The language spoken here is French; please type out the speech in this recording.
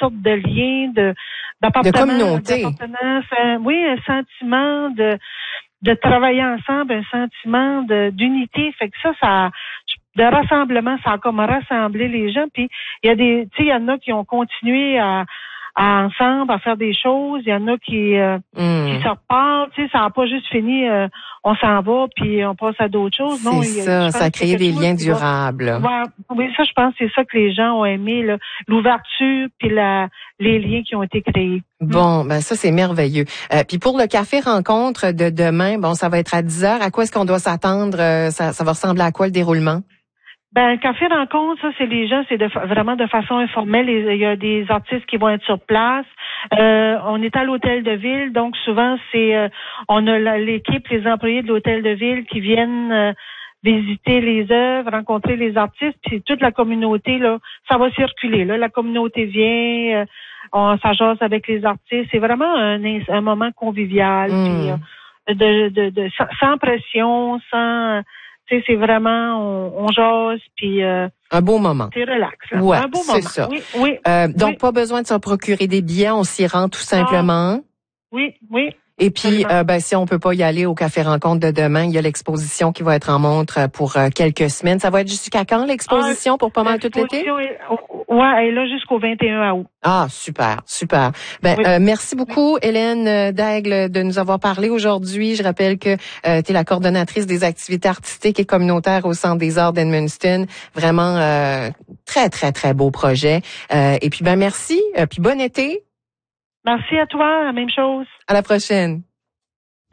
sorte de lien, d'appartement, de communauté. d'appartenance, un sentiment de travailler ensemble, un sentiment d'unité. Fait que ça de rassemblement, ça a comme rassemblé les gens. Puis il y a il y en a qui ont continué à ensemble à faire des choses. Il y en a qui se repartent. Ça n'a pas juste fini. On s'en va puis on passe à d'autres choses. Non, ça a créé des liens durables. Oui, ça, je pense que c'est ça que les gens ont aimé, là, l'ouverture puis les liens qui ont été créés. Bon, ben ça c'est merveilleux. Puis pour le café rencontre de demain, bon, ça va être à 10h. À quoi est-ce qu'on doit s'attendre? Ça va ressembler à quoi le déroulement? Ben, café rencontre, ça, c'est les gens, c'est vraiment de façon informelle. Il y a des artistes qui vont être sur place. On est à l'hôtel de ville, donc souvent on a l'équipe, les employés de l'hôtel de ville qui viennent visiter les œuvres, rencontrer les artistes, puis toute la communauté, là, ça va circuler. Là, la communauté vient, on s'ajase avec les artistes. C'est vraiment un moment convivial, puis sans pression, sans. C'est vraiment, on jase, puis un beau moment. C'est relax. Là. Ouais, un beau c'est moment. ça. Oui. Donc, pas besoin de s'en procurer des billets, on s'y rend tout simplement. Oui. Et puis, si on peut pas y aller au Café Rencontre de demain, il y a l'exposition qui va être en montre pour quelques semaines. Ça va être jusqu'à quand l'exposition pour pas mal tout l'été? Oui, elle est là jusqu'au 21 août. Ah, super. Merci beaucoup, Hélène Daigle, de nous avoir parlé aujourd'hui. Je rappelle que tu es la coordonnatrice des activités artistiques et communautaires au Centre des arts d'Edmundston. Vraiment, très, très, très beau projet. Et puis, merci. Puis bon été. Merci à toi, la même chose. À la prochaine.